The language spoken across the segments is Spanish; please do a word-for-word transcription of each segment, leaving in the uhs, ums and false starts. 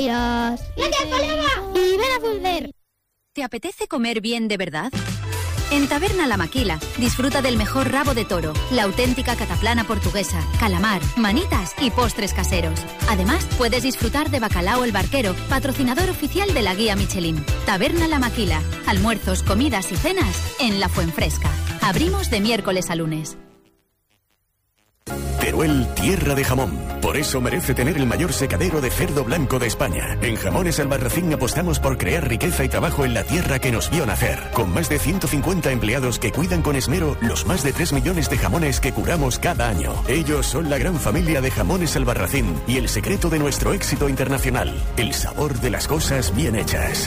Gracias, colega. Y ven a volver. ¿Te apetece comer bien de verdad? En Taberna La Maquila, disfruta del mejor rabo de toro, la auténtica cataplana portuguesa, calamar, manitas y postres caseros. Además, puedes disfrutar de Bacalao el Barquero, patrocinador oficial de la guía Michelin. Taberna La Maquila, almuerzos, comidas y cenas en La Fuenfresca. Abrimos de miércoles a lunes. Teruel, tierra de jamón. Por eso merece tener el mayor secadero de cerdo blanco de España. En Jamones Albarracín apostamos por crear riqueza y trabajo en la tierra que nos vio nacer. Con más de ciento cincuenta empleados que cuidan con esmero los más de tres millones de jamones que curamos cada año. Ellos son la gran familia de Jamones Albarracín y el secreto de nuestro éxito internacional. El sabor de las cosas bien hechas.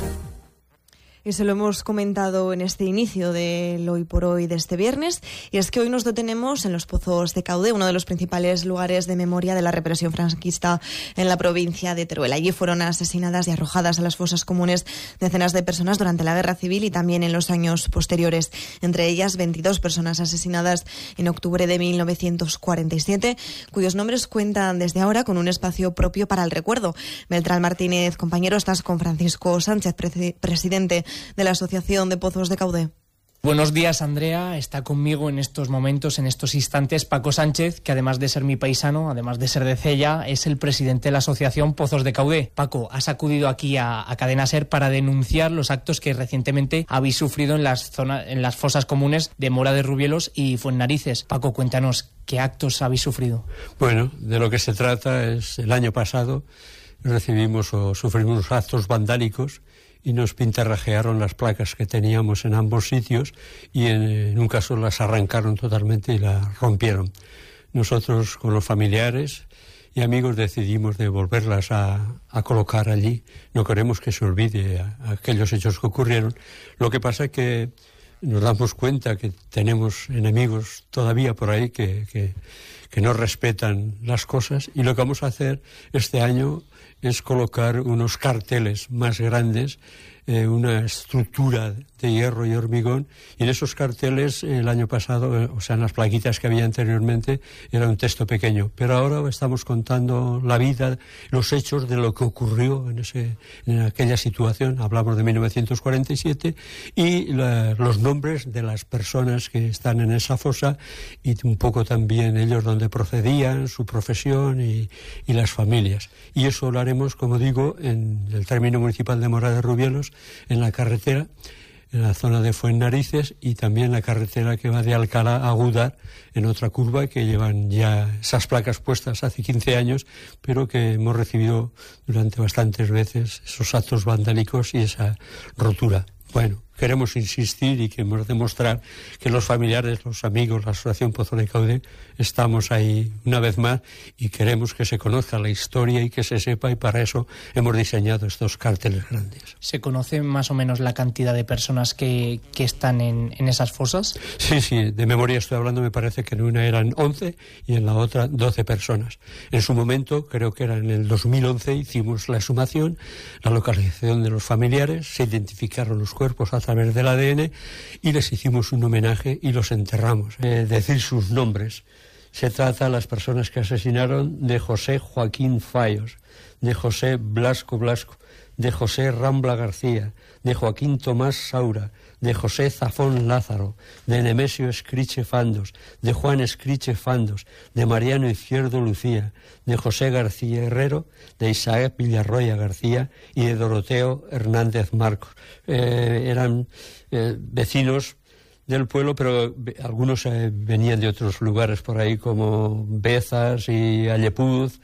Y se lo hemos comentado en este inicio del Hoy por Hoy de este viernes, y es que hoy nos detenemos en los Pozos de Caude, uno de los principales lugares de memoria de la represión franquista en la provincia de Teruel. Allí fueron asesinadas y arrojadas a las fosas comunes decenas de personas durante la Guerra Civil y también en los años posteriores, entre ellas veintidós personas asesinadas en octubre de mil novecientos cuarenta y siete, cuyos nombres cuentan desde ahora con un espacio propio para el recuerdo. Beltrán Martínez, compañero, estás con Francisco Sánchez, pre- presidente de la Asociación de Pozos de Caude. Buenos días, Andrea. Está conmigo en estos momentos, en estos instantes, Paco Sánchez, que además de ser mi paisano, además de ser de Cella, es el presidente de la Asociación Pozos de Caude. Paco, has acudido aquí a, a Cadena Ser para denunciar los actos que recientemente habéis sufrido en las zonas, en las fosas comunes de Mora de Rubielos y Fuennarices. Paco, cuéntanos, ¿qué actos habéis sufrido? Bueno, de lo que se trata es, el año pasado recibimos o sufrimos actos vandálicos y nos pintarrajearon las placas que teníamos en ambos sitios y en, en un caso las arrancaron totalmente y las rompieron. Nosotros con los familiares y amigos decidimos de volverlas a, a colocar allí. No queremos que se olvide a, a aquellos hechos que ocurrieron. Lo que pasa es que nos damos cuenta que tenemos enemigos todavía por ahí que, que, que no respetan las cosas, y lo que vamos a hacer este año es colocar unos carteles más grandes, eh, una estructura de hierro y hormigón, y en esos carteles el año pasado, eh, o sea, en las plaquitas que había anteriormente, era un texto pequeño, pero ahora estamos contando la vida, los hechos de lo que ocurrió en, ese, en aquella situación. Hablamos de mil novecientos cuarenta y siete y la, los nombres de las personas que están en esa fosa y un poco también ellos donde procedían, su profesión y, y las familias. Y eso lo haremos, como digo, en el término municipal de Mora de Rubielos, en la carretera, en la zona de Fuennarices, y también la carretera que va de Alcalá a Gúdar, en otra curva, que llevan ya esas placas puestas hace quince años, pero que hemos recibido durante bastantes veces esos actos vandálicos y esa rotura. Bueno, queremos insistir y queremos demostrar que los familiares, los amigos, la Asociación Pozos de Caude, estamos ahí una vez más y queremos que se conozca la historia y que se sepa, y para eso hemos diseñado estos carteles grandes. ¿Se conoce más o menos la cantidad de personas que, que están en, en esas fosas? Sí, sí, de memoria estoy hablando, me parece que en una eran once y en la otra doce personas. En su momento, creo que era en el dos mil once, hicimos la exhumación, la localización de los familiares, se identificaron los cuerpos a través del A D N y les hicimos un homenaje y los enterramos. Eh, decir sus nombres. Se trata de las personas que asesinaron de José Joaquín Fallos, de José Blasco Blasco, de José Rambla García, de Joaquín Tomás Saura, de José Zafón Lázaro, de Nemesio Escriche Fandos, de Juan Escriche Fandos, de Mariano Izquierdo Lucía, de José García Herrero, de Isaac Villarroya García y de Doroteo Hernández Marcos. Eh, eran eh, vecinos del pueblo, pero algunos eh, venían de otros lugares por ahí, como Bezas y Allepuz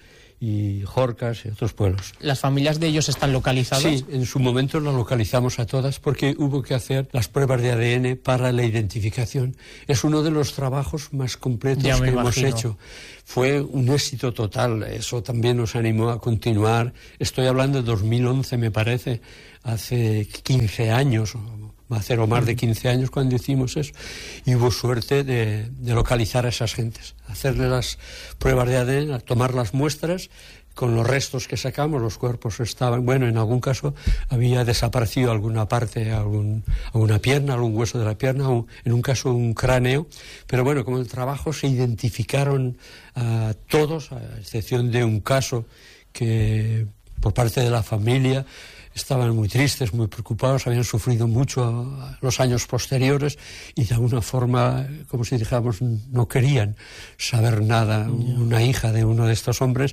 y Jorcas y otros pueblos. ¿Las familias de ellos están localizadas? Sí, en su momento las localizamos a todas porque hubo que hacer las pruebas de A D N para la identificación. Es uno de los trabajos más completos que imagino. hemos hecho. Fue un éxito total, eso también nos animó a continuar. Estoy hablando de dos mil once, me parece, hace quince años, va a ser o más de quince años cuando hicimos eso, y hubo suerte de, de localizar a esas gentes, hacerle las pruebas de A D N, tomar las muestras. Con los restos que sacamos, los cuerpos estaban, bueno, en algún caso había desaparecido alguna parte, algún, alguna pierna, algún hueso de la pierna, o en un caso un cráneo, pero bueno, como el trabajo se identificaron a todos, a excepción de un caso que por parte de la familia. Estaban muy tristes, muy preocupados, habían sufrido mucho los años posteriores y de alguna forma, como si dijéramos, no querían saber nada, una hija de uno de estos hombres,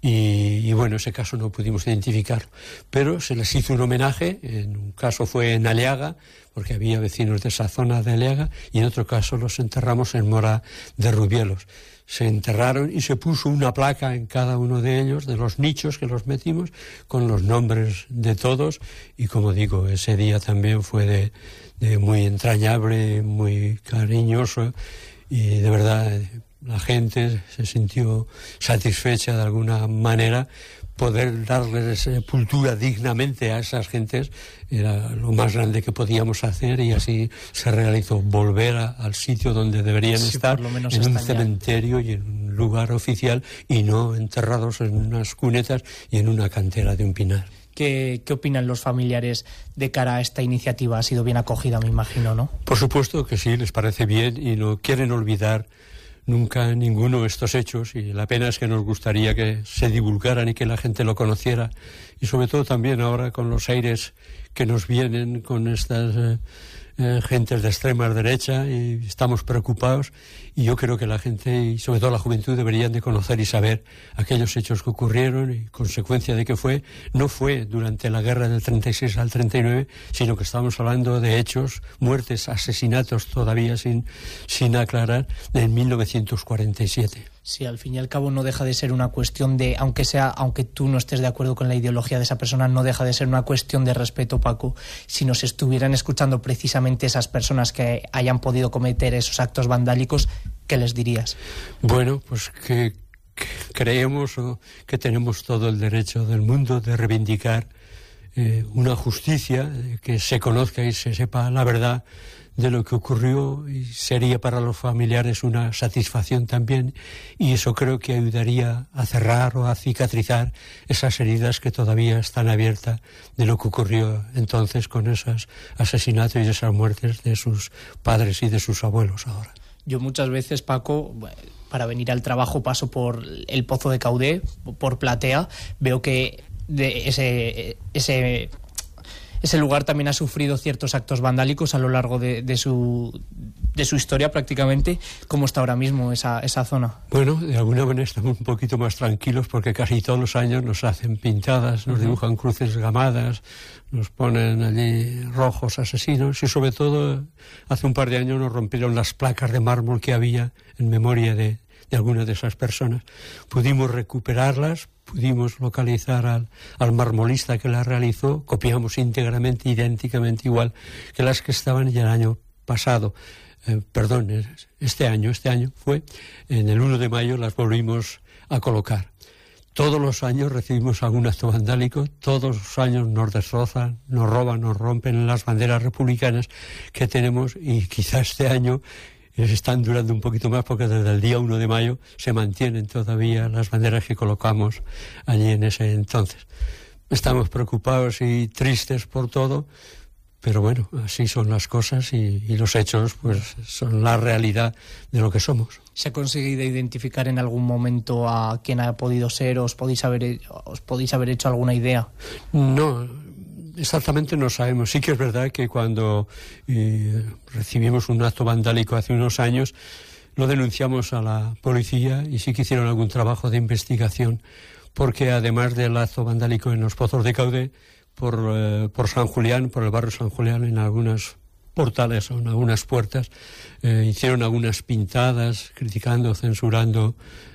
y, y bueno, ese caso no pudimos identificarlo. Pero se les hizo un homenaje, en un caso fue en Aliaga, porque había vecinos de esa zona de Aliaga, y en otro caso los enterramos en Mora de Rubielos. Se enterraron y se puso una placa en cada uno de ellos, de los nichos que los metimos, con los nombres de todos, y como digo, ese día también fue de, de muy entrañable, muy cariñoso, y de verdad la gente se sintió satisfecha de alguna manera. Poder darles sepultura dignamente a esas gentes era lo más grande que podíamos hacer, y así se realizó, volver a, al sitio donde deberían sí, estar, en un cementerio y en un lugar oficial, y no enterrados en unas cunetas y en una cantera de un pinar. ¿Qué, ¿Qué opinan los familiares de cara a esta iniciativa? Ha sido bien acogida, me imagino, ¿no? Por supuesto que sí, les parece bien y no quieren olvidar nunca ninguno de estos hechos, y la pena es que nos gustaría que se divulgaran y que la gente lo conociera, y sobre todo también ahora con los aires que nos vienen con estas eh, eh, gentes de extrema derecha, y estamos preocupados, y yo creo que la gente y sobre todo la juventud deberían de conocer y saber aquellos hechos que ocurrieron, y consecuencia de que fue, no fue durante la guerra del treinta y seis al treinta y nueve, sino que estamos hablando de hechos, muertes, asesinatos todavía sin, sin aclarar, en mil novecientos cuarenta y siete. Sí, al fin y al cabo no deja de ser una cuestión de, aunque sea, aunque tú no estés de acuerdo con la ideología de esa persona, no deja de ser una cuestión de respeto, Paco. Si nos estuvieran escuchando precisamente esas personas que hayan podido cometer esos actos vandálicos, ¿qué les dirías? Bueno, pues que, que creemos que tenemos todo el derecho del mundo de reivindicar eh, una justicia, que se conozca y se sepa la verdad de lo que ocurrió, y sería para los familiares una satisfacción también, y eso creo que ayudaría a cerrar o a cicatrizar esas heridas que todavía están abiertas de lo que ocurrió entonces con esos asesinatos y esas muertes de sus padres y de sus abuelos ahora. Yo muchas veces, Paco, para venir al trabajo paso por el Pozo de Caudé, por Platea, veo que de ese... ese Ese lugar también ha sufrido ciertos actos vandálicos a lo largo de, de, su, de su historia prácticamente. ¿Cómo está ahora mismo esa, esa zona? Bueno, de alguna manera estamos un poquito más tranquilos, porque casi todos los años nos hacen pintadas, nos dibujan cruces gamadas, nos ponen allí rojos asesinos, y sobre todo hace un par de años nos rompieron las placas de mármol que había en memoria de, de algunas de esas personas. Pudimos recuperarlas, pudimos localizar al, al marmolista que la realizó, copiamos íntegramente, idénticamente igual que las que estaban ya el año pasado, eh, perdón, este año, este año fue, en el uno de mayo las volvimos a colocar. Todos los años recibimos algún acto vandálico, todos los años nos destrozan, nos roban, nos rompen las banderas republicanas que tenemos, y quizá este año están durando un poquito más, porque desde el día uno de mayo se mantienen todavía las banderas que colocamos allí en ese entonces. Estamos preocupados y tristes por todo, pero bueno, así son las cosas, y, y los hechos pues son la realidad de lo que somos. ¿Se ha conseguido identificar en algún momento a quién ha podido ser? ¿Os podéis haber, os podéis haber hecho alguna idea? No, exactamente no sabemos. Sí que es verdad que cuando eh, recibimos un acto vandálico hace unos años, lo denunciamos a la policía, y sí que hicieron algún trabajo de investigación, porque además del acto vandálico en los Pozos de Caudé, por, eh, por San Julián, por el barrio San Julián, en algunos portales o en algunas puertas, eh, hicieron algunas pintadas criticando, censurando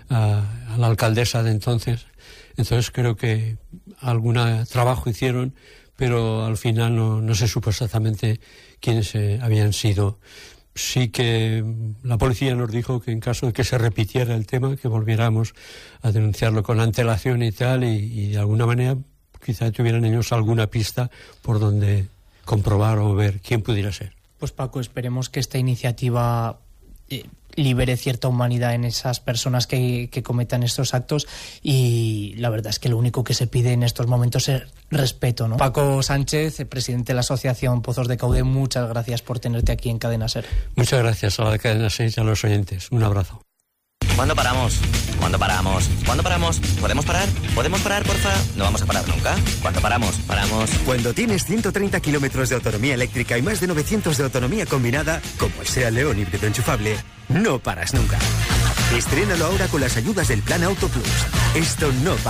a, a la alcaldesa de entonces. Entonces creo que algún trabajo hicieron, pero al final no, no se supo exactamente quiénes eh, habían sido. Sí que la policía nos dijo que en caso de que se repitiera el tema, que volviéramos a denunciarlo con antelación y tal, y, y de alguna manera quizá tuvieran ellos alguna pista por donde comprobar o ver quién pudiera ser. Pues Paco, esperemos que esta iniciativa eh, libere cierta humanidad en esas personas que, que cometan estos actos, y la verdad es que lo único que se pide en estos momentos es respeto, ¿no? Paco Sánchez, presidente de la Asociación Pozos de Caudé, muchas gracias por tenerte aquí en Cadena SER. Muchas gracias a la Cadena SER y a los oyentes. Un abrazo. ¿Cuándo paramos? ¿Cuándo paramos? ¿Cuándo paramos? ¿Podemos parar? ¿Podemos parar, porfa? No vamos a parar nunca. ¿Cuándo paramos? Paramos. Cuando tienes ciento treinta kilómetros de autonomía eléctrica y más de novecientos de autonomía combinada, como el SEAT León híbrido enchufable, no paras nunca. Estrénalo ahora con las ayudas del Plan Auto Plus. Esto no para.